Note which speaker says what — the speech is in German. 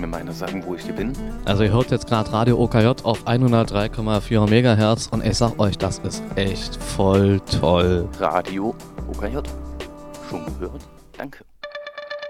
Speaker 1: mir mal einer sagen, wo ich hier bin?
Speaker 2: Also ihr hört jetzt gerade Radio OKJ auf 103,4 MHz und ich sag euch, das ist echt voll toll.
Speaker 1: Radio OKJ. Schon gehört? Danke.